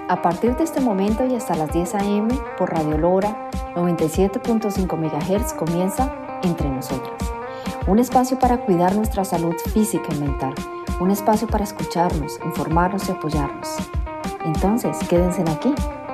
A partir de este momento y hasta las 10 a.m. por Radio Lora 97.5 MHz comienza Entre Nosotras. Un espacio para cuidar nuestra salud física y mental. Un espacio para escucharnos, informarnos y apoyarnos. Entonces, quédense aquí.